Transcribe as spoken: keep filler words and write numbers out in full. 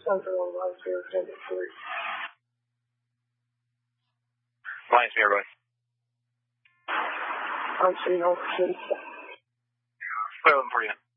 Central on line zero seven three. Lions, me, everybody. I'm seeing over city. Clear them for you.